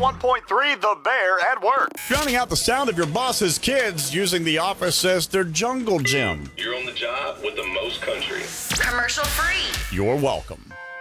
101.3 The Bear at work. Drowning out the sound of your boss's kids using the office as their jungle gym. You're on the job with the most country. Commercial free. You're welcome.